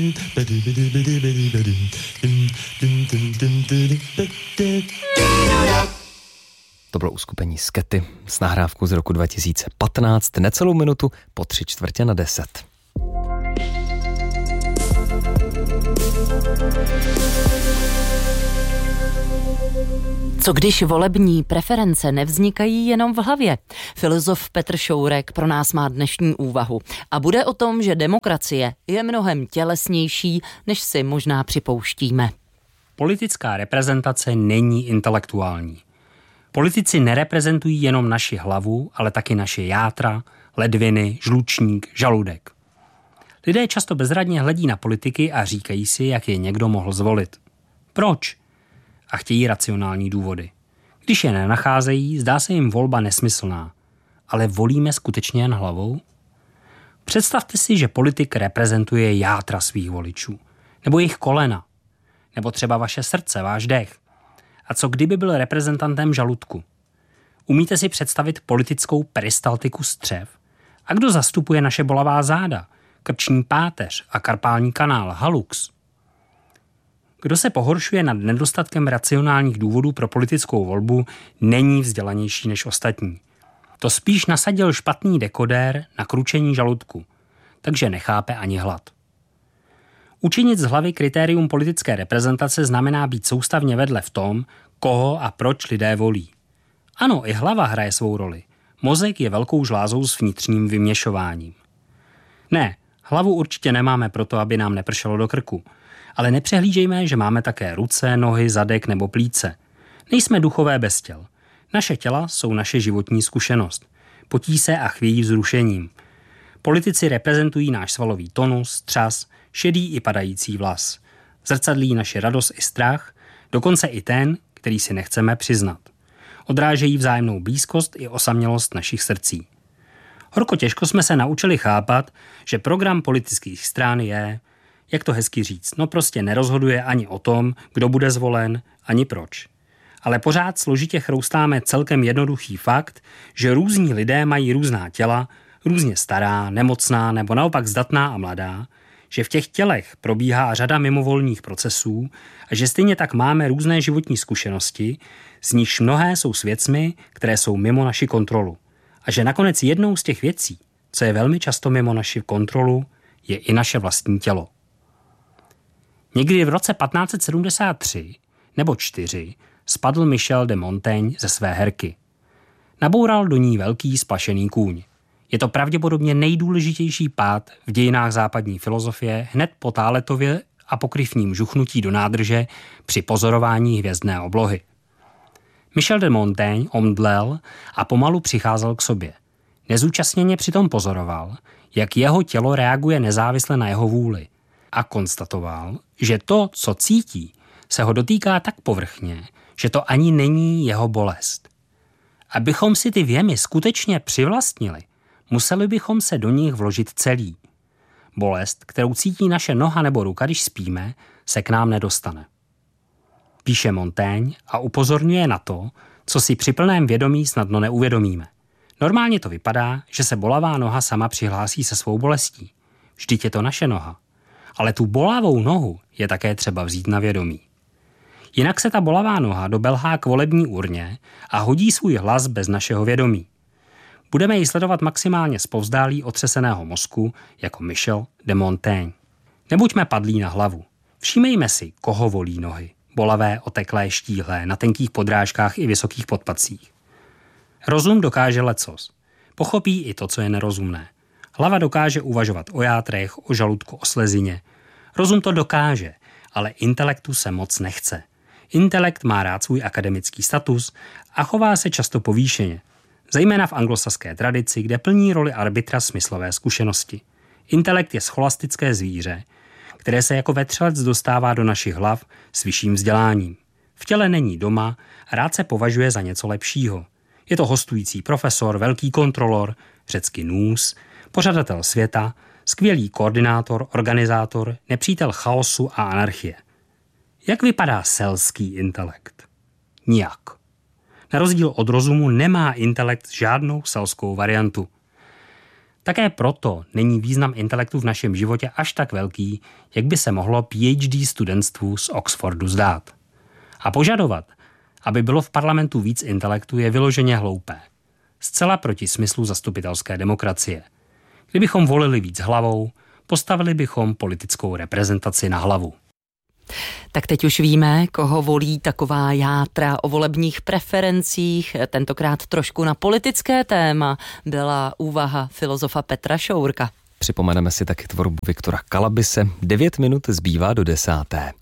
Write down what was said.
To bylo uskupení Skety s nahrávkou z roku 2015, necelou minutu po 9:45. Co když volební preference nevznikají jenom v hlavě? Filozof Petr Šourek pro nás má dnešní úvahu a bude o tom, že demokracie je mnohem tělesnější, než si možná připouštíme. Politická reprezentace není intelektuální. Politici nereprezentují jenom naši hlavu, ale taky naše játra, ledviny, žlučník, žaludek. Lidé často bezradně hledí na politiky a říkají si, jak je někdo mohl zvolit. Proč? A chtějí racionální důvody. Když je nenacházejí, zdá se jim volba nesmyslná. Ale volíme skutečně jen hlavou? Představte si, že politik reprezentuje játra svých voličů. Nebo jejich kolena. Nebo třeba vaše srdce, váš dech. A co kdyby byl reprezentantem žaludku? Umíte si představit politickou peristaltiku střev? A kdo zastupuje naše bolavá záda, krční páteř a karpální kanál, halux? Kdo se pohoršuje nad nedostatkem racionálních důvodů pro politickou volbu, není vzdělanější než ostatní. To spíš nasadil špatný dekodér na kručení žaludku, takže nechápe ani hlad. Učinit z hlavy kritérium politické reprezentace znamená být soustavně vedle v tom, koho a proč lidé volí. Ano, i hlava hraje svou roli. Mozek je velkou žlázou s vnitřním vyměšováním. Ne, hlavu určitě nemáme proto, aby nám nepršelo do krku. Ale nepřehlížejme, že máme také ruce, nohy, zadek nebo plíce. Nejsme duchové bez těl. Naše těla jsou naše životní zkušenost. Potí se a chvějí vzrušením. Politici reprezentují náš svalový tonus, třas, šedý i padající vlas. Zrcadlí naše radost i strach, dokonce i ten, který si nechceme přiznat. Odrážejí vzájemnou blízkost i osamělost našich srdcí. Horko těžko jsme se naučili chápat, že program politických stran je, jak to hezky říct, prostě nerozhoduje ani o tom, kdo bude zvolen, ani proč. Ale pořád složitě chroustáme celkem jednoduchý fakt, že různí lidé mají různá těla, různě stará, nemocná nebo naopak zdatná a mladá, že v těch tělech probíhá řada mimovolných procesů a že stejně tak máme různé životní zkušenosti, z nichž mnohé jsou s věcmi, které jsou mimo naši kontrolu. A že nakonec jednou z těch věcí, co je velmi často mimo naši kontrolu, je i naše vlastní tělo. Někdy v roce 1573 nebo 4 spadl Michel de Montaigne ze své herky. Naboural do ní velký splašený kůň. Je to pravděpodobně nejdůležitější pád v dějinách západní filozofie hned po Thaletově apokryfním žuchnutí do nádrže při pozorování hvězdné oblohy. Michel de Montaigne omdlel a pomalu přicházel k sobě. Nezúčastněně přitom pozoroval, jak jeho tělo reaguje nezávisle na jeho vůli a konstatoval, že to, co cítí, se ho dotýká tak povrchně, že to ani není jeho bolest. Abychom si ty věmy skutečně přivlastnili, museli bychom se do nich vložit celý. Bolest, kterou cítí naše noha nebo ruka, když spíme, se k nám nedostane. Píše Montaigne a upozorňuje na to, co si při plném vědomí snadno neuvědomíme. Normálně to vypadá, že se bolavá noha sama přihlásí se svou bolestí. Vždyť je to naše noha. Ale tu bolavou nohu je také třeba vzít na vědomí. Jinak se ta bolavá noha dobelhá k volební urně a hodí svůj hlas bez našeho vědomí. Budeme ji sledovat maximálně zpovzdálí otřeseného mozku jako Michel de Montaigne. Nebuďme padlí na hlavu. Všímejme si, koho volí nohy. Bolavé, oteklé, štíhlé, na tenkých podrážkách i vysokých podpacích. Rozum dokáže lecos. Pochopí i to, co je nerozumné. Hlava dokáže uvažovat o játrech, o žaludku, o slezině. Rozum to dokáže, ale intelektu se moc nechce. Intelekt má rád svůj akademický status a chová se často povýšeně. Zejména v anglosaské tradici, kde plní roli arbitra smyslové zkušenosti. Intelekt je scholastické zvíře, které se jako vetřelec dostává do našich hlav s vyšším vzděláním. V těle není doma a rád se považuje za něco lepšího. Je to hostující profesor, velký kontrolor, řecky nous, pořadatel světa, skvělý koordinátor, organizátor, nepřítel chaosu a anarchie. Jak vypadá selský intelekt? Nijak. Na rozdíl od rozumu nemá intelekt žádnou selskou variantu. Také proto není význam intelektu v našem životě až tak velký, jak by se mohlo PhD studentstvu z Oxfordu zdát. A požadovat, aby bylo v parlamentu víc intelektu, je vyloženě hloupé. Zcela proti smyslu zastupitelské demokracie. Kdybychom volili víc hlavou, postavili bychom politickou reprezentaci na hlavu. Tak teď už víme, koho volí taková játra o volebních preferencích. Tentokrát trošku na politické téma byla úvaha filozofa Petra Šourka. Připomeneme si taky tvorbu Viktora Kalabise. 9 minut zbývá do 10.